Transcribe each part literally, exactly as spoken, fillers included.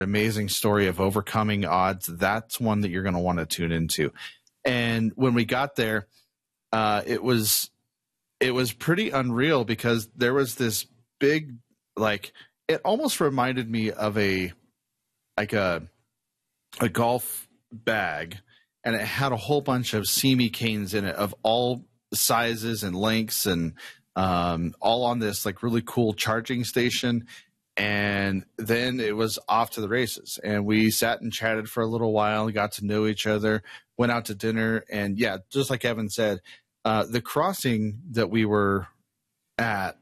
amazing story of overcoming odds, that's one that you're going to want to tune into. And when we got there, uh, it was it was pretty unreal because there was this big, like, it almost reminded me of a like a a golf bag, and it had a whole bunch of Simi canes in it of all sizes and lengths, and um, all on this like really cool charging station. And then it was off to the races, and we sat and chatted for a little while, got to know each other, went out to dinner. And yeah, just like Evan said, uh, the crossing that we were at,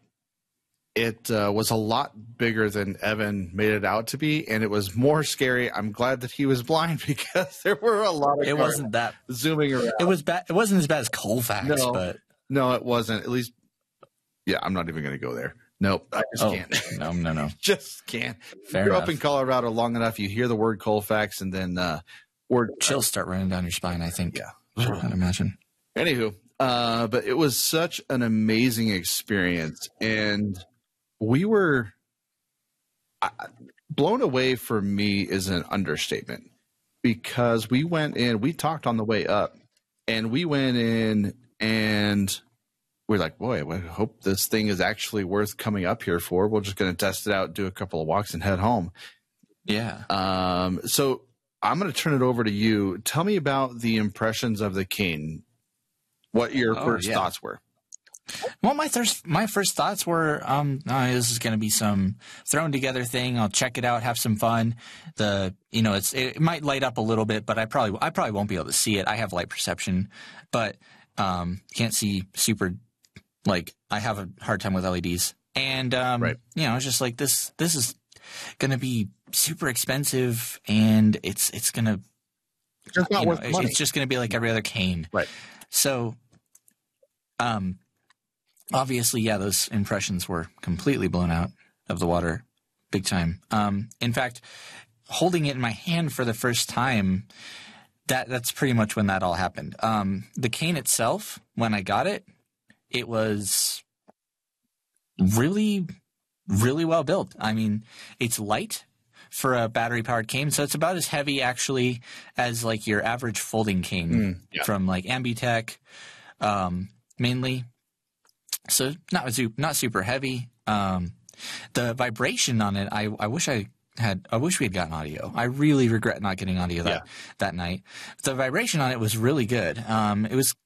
it uh, was a lot bigger than Evan made it out to be, and it was more scary. I'm glad that he was blind because there were a lot of it wasn't that zooming around. It was bad. It wasn't as bad as Colfax, no, but no, it wasn't. At least, yeah, I'm not even going to go there. Nope, I just oh, can't. No, no, no. Just can't. Fair You're enough. up in Colorado long enough, you hear the word Colfax, and then uh, word chills start running down your spine, I think. Yeah, I'd imagine. Anywho, uh, but it was such an amazing experience, and we were uh, blown away. For me, is an understatement, because we went in. We talked on the way up, and we went in and. We're like, boy, I hope this thing is actually worth coming up here for. We're just going to test it out, do a couple of walks, and head home. Yeah. Um, so I'm going to turn it over to you. Tell me about the impressions of the cane. What your oh, first yeah. thoughts were. Well, my first my first thoughts were, um, oh, this is going to be some thrown together thing. I'll check it out, have some fun. The you know, it's it might light up a little bit, but I probably I probably won't be able to see it. I have light perception, but um, can't see super. Like, I have a hard time with L E Ds. And, um, right. you know, it's just like this, this is going to be super expensive, and it's, it's going to, it's not worth know, money. It's just going to be like every other cane. Right. So, um, obviously, yeah, those impressions were completely blown out of the water big time. Um, in fact, holding it in my hand for the first time, that, that's pretty much when that all happened. Um, the cane itself, when I got it, it was really, really well built. I mean, it's light for a battery-powered cane, so it's about as heavy, actually, as like your average folding cane mm, yeah. from like Ambitech, um, mainly. So not not super heavy. Um, the vibration on it, I, I wish I had. I wish we had gotten audio. I really regret not getting audio that yeah. that night. The vibration on it was really good. Um, it was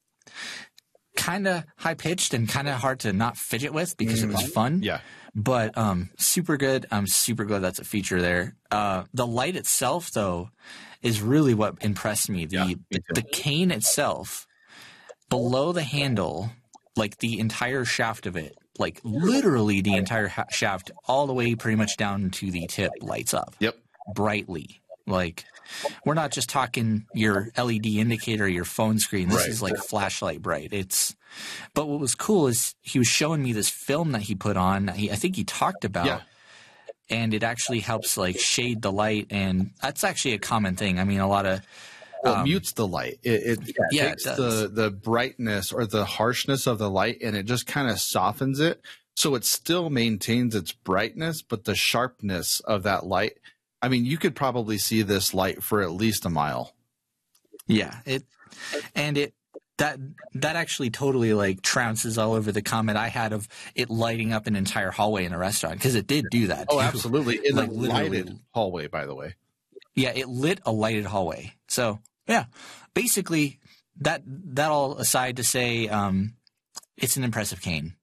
kind of high pitched and kind of hard to not fidget with because mm-hmm. it was fun. Yeah. But um, super good. I'm super glad that's a feature there. Uh, the light itself, though, is really what impressed me. The, yeah, me the the cane itself, below the handle, like the entire shaft of it, like literally the entire ha- shaft, all the way pretty much down to the tip, lights up. Yep. Brightly. Like, we're not just talking your L E D indicator, your phone screen. This right. is like flashlight bright. It's, but what was cool is he was showing me this film that he put on. He, I think he talked about, yeah. and it actually helps like shade the light, and that's actually a common thing. I mean, a lot of well, um, it mutes the light. It, it yeah, takes it the the brightness or the harshness of the light, and it just kind of softens it, so it still maintains its brightness, but the sharpness of that light. I mean, you could probably see this light for at least a mile. Yeah, it and it that that actually totally like trounces all over the comment I had of it lighting up an entire hallway in a restaurant, because it did do that. Oh, too. absolutely! In like a literally. lighted hallway, by the way. Yeah, it lit a lighted hallway. So yeah, basically that that all aside to say, um, it's an impressive cane.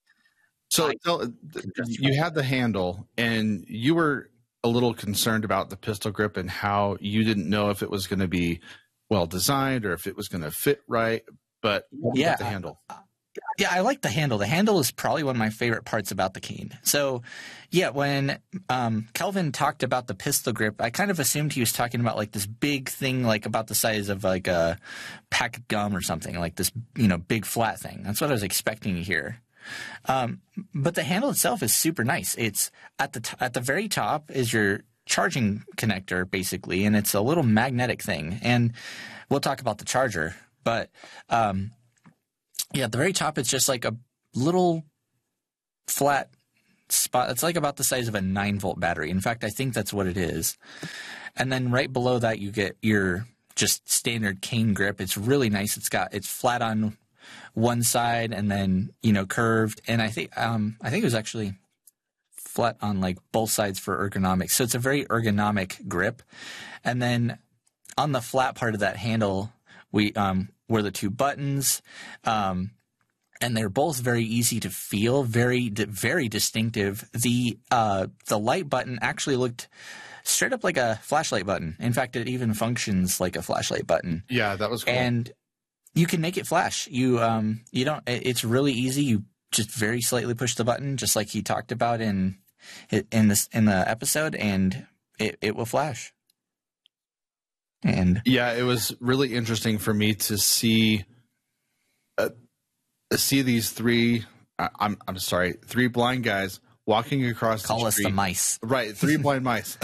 So tell, you had the handle, and you were a little concerned about the pistol grip and how you didn't know if it was going to be well designed or if it was going to fit right. But yeah, the handle. Yeah, I like the handle. The handle is probably one of my favorite parts about the cane. So, yeah, when um, Kelvin talked about the pistol grip, I kind of assumed he was talking about like this big thing, like about the size of like a pack of gum or something, like this, you know, big flat thing. That's what I was expecting to hear. Um, but the handle itself is super nice. It's at the t- at the very top is your charging connector, basically, and it's a little magnetic thing. And we'll talk about the charger, but um, yeah, at the very top, it's just like a little flat spot. It's like about the size of a nine volt battery. In fact, I think that's what it is. And then right below that, you get your just standard cane grip. It's really nice. It's got it's flat on one side and then, you know, curved. And I think um I think it was actually flat on like both sides for ergonomics. So it's a very ergonomic grip. And then on the flat part of that handle, we um were the two buttons. Um And they're both very easy to feel, very, very distinctive. The uh, the light button actually looked straight up like a flashlight button. In fact, it even functions like a flashlight button. Yeah, that was cool. And you can make it flash. You um you don't. It's really easy. You just very slightly push the button, just like he talked about in in this in the episode, and it it will flash. And yeah, it was really interesting for me to see. Uh, see these three uh, I'm I'm sorry, three blind guys walking across Call the us street. the mice. Right, three blind mice.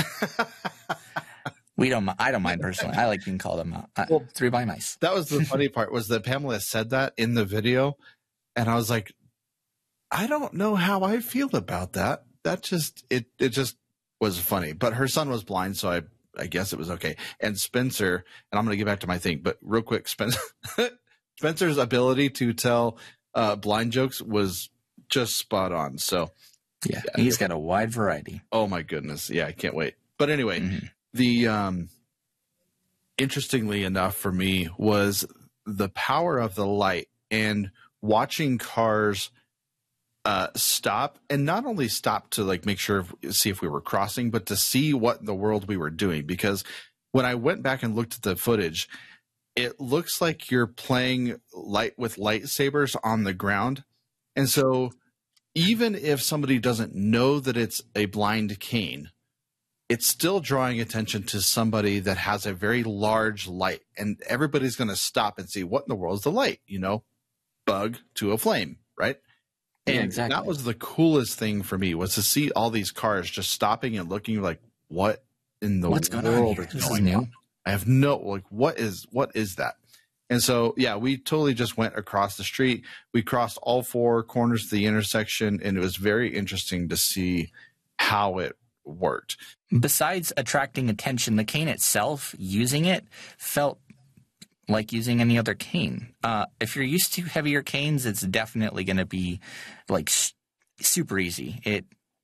We don't I don't mind personally. I like being called them uh, Well, three blind mice. That was the funny part, was that Pamela said that in the video, and I was like, I don't know how I feel about that. That just it it just was funny. But her son was blind, so I I guess it was okay. And Spencer, and I'm going to get back to my thing, but real quick, Spencer Spencer's ability to tell uh, blind jokes was just spot on. So yeah, yeah, he's got a wide variety. Oh my goodness. Yeah, I can't wait. But anyway, mm-hmm. the um, interestingly enough for me was the power of the light and watching cars uh, stop, and not only stop to like make sure, if, see if we were crossing, but to see what in the world we were doing. Because when I went back and looked at the footage, it looks like you're playing light with lightsabers on the ground. And so even if somebody doesn't know that it's a blind cane, it's still drawing attention to somebody that has a very large light. And everybody's going to stop and see, what in the world is the light? You know, bug to a flame, right? And yeah, exactly. That was the coolest thing for me, was to see all these cars just stopping and looking like, what in the What's world going on here? is This going is new. on? I have no, like, what is, what is that? And so, yeah, we totally just went across the street. We crossed all four corners of the intersection, and it was very interesting to see how it worked. Besides attracting attention, the cane itself, using it, felt like using any other cane. Uh, if you're used to heavier canes, it's definitely going to be like s- super easy. It,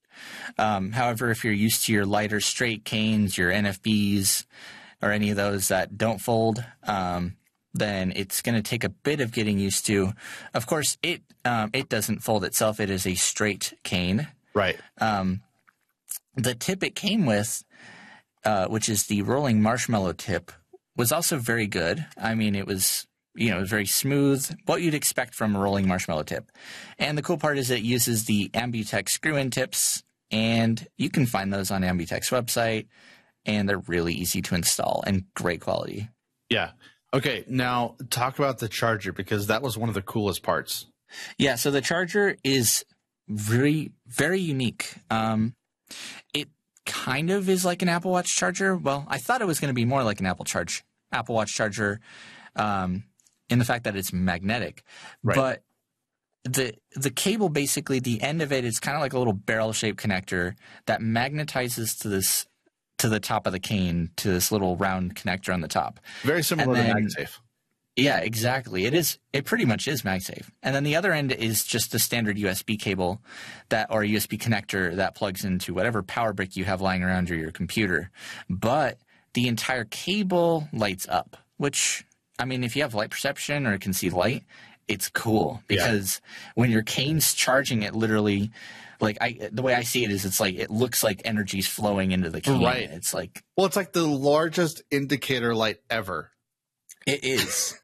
um, however, if you're used to your lighter straight canes, your N F Bs, or any of those that don't fold, um, then it's going to take a bit of getting used to. Of course, it um, it doesn't fold itself. It is a straight cane. Right. Um, the tip it came with, uh, which is the rolling marshmallow tip, was also very good. I mean, it was, you know, very smooth, what you'd expect from a rolling marshmallow tip. And the cool part is it uses the Ambutech screw-in tips, and you can find those on Ambutech's website. And they're really easy to install and great quality. Yeah. Okay. Now talk about the charger, because that was one of the coolest parts. Yeah. So the charger is very, very unique. Um, it kind of is like an Apple Watch charger. Well, I thought it was going to be more like an Apple Charge, Apple Watch charger, um, in the fact that it's magnetic. Right. But the the cable, basically, the end of it is kind of like a little barrel-shaped connector that magnetizes to this to the top of the cane, to this little round connector on the top. Very similar then, to MagSafe. Yeah, exactly. It is. It pretty much is MagSafe. And then the other end is just a standard U S B cable that, or a U S B connector that plugs into whatever power brick you have lying around your computer. But the entire cable lights up, which, I mean, if you have light perception or can see light, it's cool, because yeah. when your cane's charging, it literally, like, I the way I see it is, it's like it looks like energy's flowing into the cane. Right. It's like, well, it's like the largest indicator light ever. It is.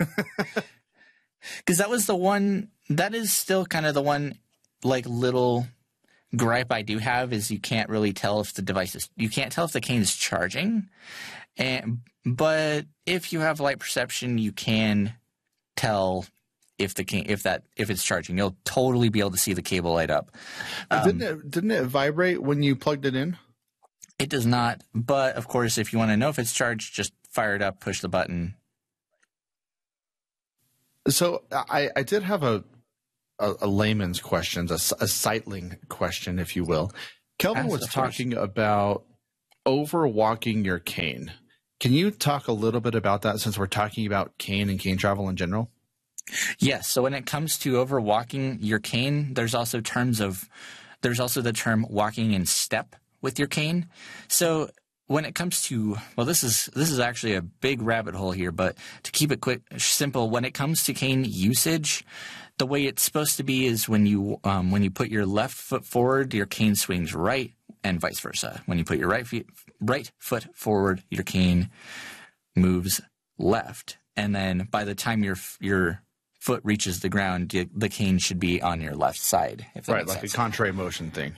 Because that was the one, that is still kind of the one, like, little gripe I do have, is you can't really tell if the device is, you can't tell if the cane is charging. And but if you have light perception, you can tell if the cane, if that, if it's charging. You'll totally be able to see the cable light up. Um, didn't it, didn't it vibrate when you plugged it in? It does not. But of course, if you want to know if it's charged, just fire it up, push the button. So I, I did have a a, a layman's question, a, a sightling question, if you will. Kelvin Ask was the first. talking about overwalking your cane. Can you talk a little bit about that since we're talking about cane and cane travel in general? Yes. So when it comes to overwalking your cane, there's also terms of there's also the term walking in step with your cane. So when it comes to well, this is this is actually a big rabbit hole here, but to keep it quick, simple, when it comes to cane usage, the way it's supposed to be is when you um, when you put your left foot forward, your cane swings right, and vice versa. When you put your right feet, right foot forward, your cane moves left, and then by the time your your foot reaches the ground, the, the cane should be on your left side. If that Right, makes like sense. a contrary motion thing.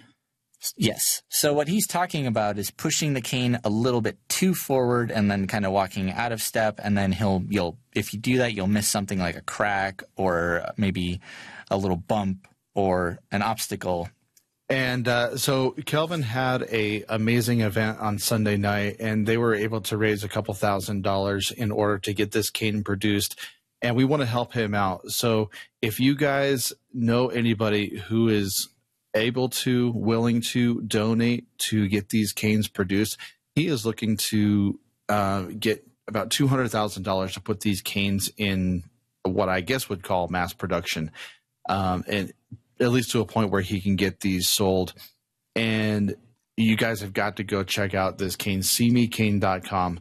Yes. So what he's talking about is pushing the cane a little bit too forward and then kind of walking out of step, and then he'll you'll if you do that, you'll miss something like a crack or maybe a little bump or an obstacle. And uh, so Kelvin had a amazing event on Sunday night, and they were able to raise a couple thousand dollars in order to get this cane produced. And we want to help him out. So if you guys know anybody who is able to, willing to donate to get these canes produced, he is looking to uh, get about two hundred thousand dollars to put these canes in what I guess would call mass production, um, and at least to a point where he can get these sold. And you guys have got to go check out this cane, see me cane dot com,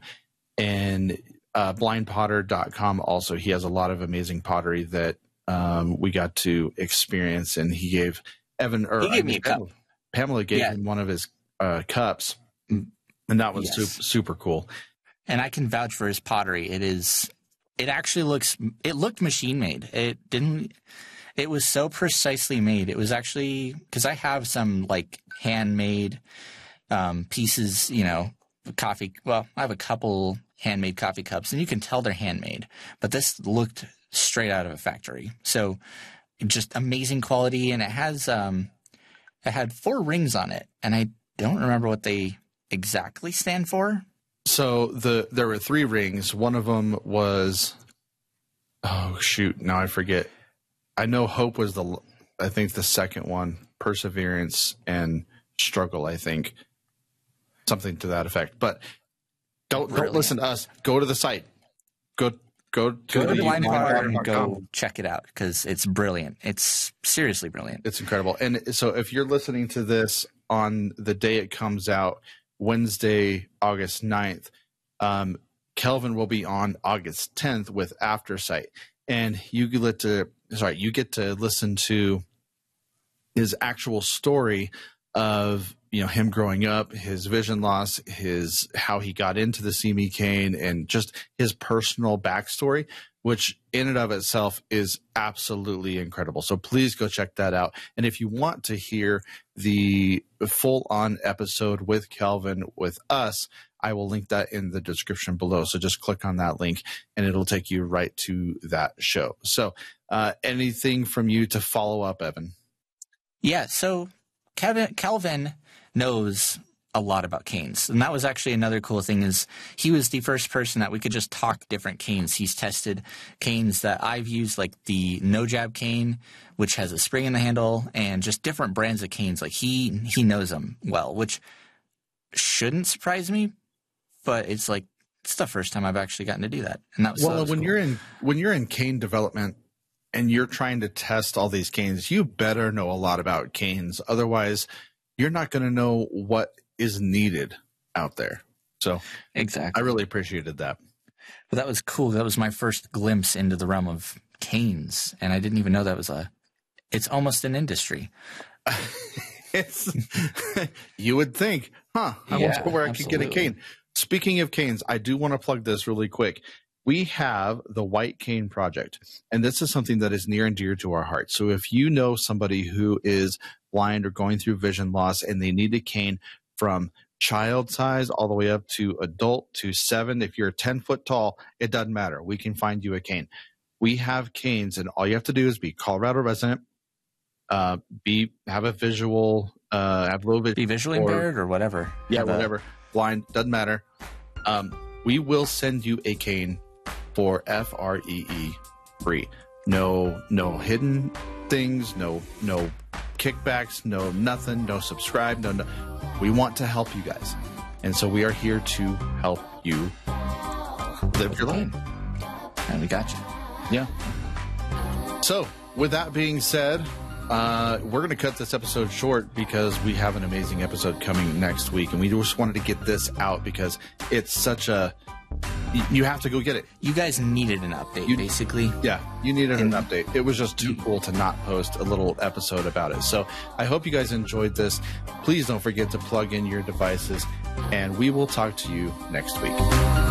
and uh, blind potter dot com also. He has a lot of amazing pottery that um, we got to experience, and he gave Evan or He gave I me mean, a cup. Pamela, Pamela gave Yeah. him one of his uh, cups, and that was Yes. super, super cool. And I can vouch for his pottery. It is, it actually looks, it looked machine made. It didn't, it was so precisely made. It was actually, because I have some like handmade um, pieces, you know, coffee. Well, I have a couple handmade coffee cups, and you can tell they're handmade. But this looked straight out of a factory. So just amazing quality, and it has, um, it had four rings on it, and I don't remember what they exactly stand for. So the there were three rings. One of them was, oh shoot, now I forget. I know hope was the, I think the second one, perseverance and struggle. I think something to that effect. But don't don't Brilliant. listen to us. Go to the site. Go go to Go to the Blind Potter and blind potter dot com. go check it out because it's brilliant. It's seriously brilliant. It's incredible. And so if you're listening to this on the day it comes out, Wednesday, August ninth, um, Kelvin will be on August tenth with Aftersight. And you get to sorry, you get to listen to his actual story of, you know, him growing up, his vision loss, his how he got into the See Me cane, and just his personal backstory, which in and of itself is absolutely incredible. So please go check that out. And if you want to hear the full-on episode with Kelvin with us, I will link that in the description below. So just click on that link and it'll take you right to that show. So uh, anything from you to follow up, Evan? Yeah, so Kevin, Calvin knows a lot about canes. And that was actually another cool thing is he was the first person that we could just talk different canes. He's tested canes that I've used, like the No Jab cane, which has a spring in the handle, and just different brands of canes. Like he he knows them well, which shouldn't surprise me, but it's like it's the first time I've actually gotten to do that. And that was, Well, that was when cool. you're in when you're in cane development and you're trying to test all these canes, you better know a lot about canes. Otherwise, you're not going to know what is needed out there. So Exactly. I really appreciated that. But that was cool. That was my first glimpse into the realm of canes, and I didn't even know that was a. It's almost an industry. It's you would think, huh? I Yeah, wonder where I could get a absolutely. cane. Speaking of canes, I do want to plug this really quick. We have the White Cane Project, and this is something that is near and dear to our hearts. So if you know somebody who is blind or going through vision loss and they need a cane from child size all the way up to adult to seven, if you're ten foot tall, it doesn't matter. We can find you a cane. We have canes, and all you have to do is be Colorado resident, uh, be have a visual, uh, have a little bit Be visually or- impaired or whatever. yeah, Have a- whatever. Blind, doesn't matter. Um, we will send you a cane for F R E E free. No, no hidden things, no no kickbacks, no nothing, no subscribe, no, no. We want to help you guys. And so we are here to help you live your life. And we got you. Yeah. So with that being said, uh, we're going to cut this episode short because we have an amazing episode coming next week. And we just wanted to get this out because it's such a... You have to go get it. You guys needed an update, you, basically. Yeah, you needed and, an update. It was just too cool to not post a little episode about it. So I hope you guys enjoyed this. Please don't forget to plug in your devices, and we will talk to you next week.